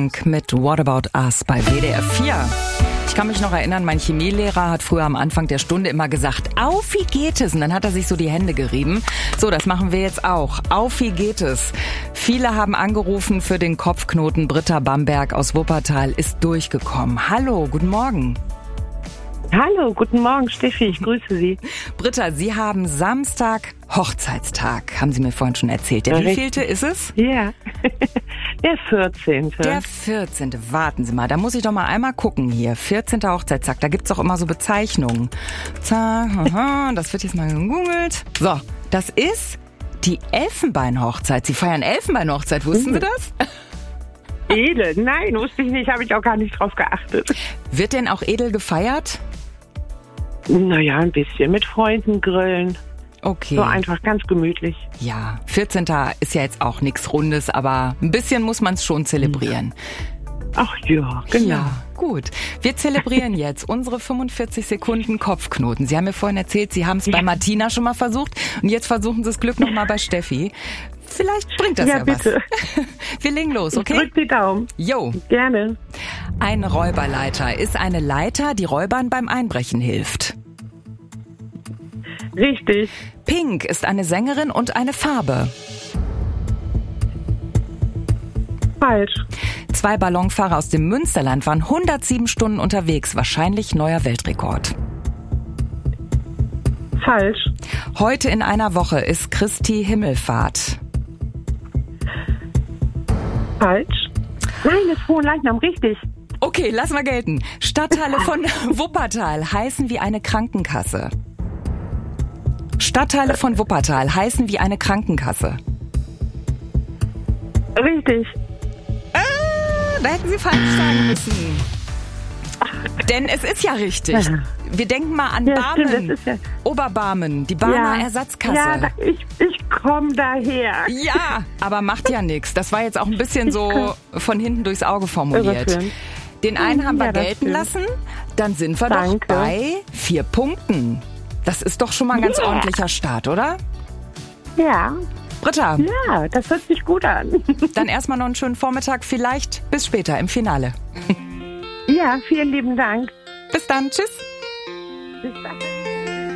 Pink mit What About Us bei WDR 4. Ich kann mich noch erinnern, mein Chemielehrer hat früher am Anfang der Stunde immer gesagt, auf wie geht es? Und dann hat er sich so die Hände gerieben. So, das machen wir jetzt auch. Auf wie geht es? Viele haben angerufen für den Kopfknoten. Britta Bamberg aus Wuppertal ist durchgekommen. Hallo, guten Morgen. Hallo, guten Morgen, Steffi, ich grüße Sie. Britta, Sie haben Samstag Hochzeitstag, haben Sie mir vorhin schon erzählt. Der wievielte ist es? Ja, der 14. Der 14. Warten Sie mal, da muss ich doch mal einmal gucken hier. 14. Hochzeitstag, da gibt's doch immer so Bezeichnungen. Zack, aha, das wird jetzt mal gegoogelt. So, das ist die Elfenbeinhochzeit. Sie feiern Elfenbeinhochzeit, wussten Sie das? Edel? Nein, wusste ich nicht, habe ich auch gar nicht drauf geachtet. Wird denn auch edel gefeiert? Naja, ein bisschen mit Freunden grillen. Okay. So einfach, ganz gemütlich. Ja, 14. ist ja jetzt auch nichts Rundes, aber ein bisschen muss man es schon zelebrieren. Ach ja, genau. Ja, gut. Wir zelebrieren jetzt unsere 45 Sekunden Kopfknoten. Sie haben mir vorhin erzählt, Sie haben es bei Martina schon mal versucht und jetzt versuchen Sie das Glück nochmal bei Steffi. Vielleicht bringt das ja bitte. Was. Wir legen los, okay? Drück die Daumen. Jo. Gerne. Ein Räuberleiter ist eine Leiter, die Räubern beim Einbrechen hilft. Richtig. Pink ist eine Sängerin und eine Farbe. Falsch. 2 Ballonfahrer aus dem Münsterland waren 107 Stunden unterwegs, wahrscheinlich neuer Weltrekord. Falsch. Heute in einer Woche ist Christi Himmelfahrt. Falsch. Nein, das ist Fronleichnam, richtig. Okay, lass mal gelten. Stadtteile von Wuppertal heißen wie eine Krankenkasse. Stadtteile von Wuppertal heißen wie eine Krankenkasse. Richtig. Da hätten Sie falsch sagen müssen. Denn es ist ja richtig. Wir denken mal an Barmen, stimmt, das ist ja Oberbarmen, die Barmer Ersatzkasse. Ja, ich komme daher. Ja, aber macht ja nichts. Das war jetzt auch ein bisschen so von hinten durchs Auge formuliert. Den einen haben wir gelten lassen, dann sind wir doch bei 4 Punkten. Das ist doch schon mal ein ganz ordentlicher Start, oder? Ja. Britta. Ja, das hört sich gut an. Dann erstmal noch einen schönen Vormittag, vielleicht bis später im Finale. Ja, vielen lieben Dank. Bis dann, tschüss. Bis dann.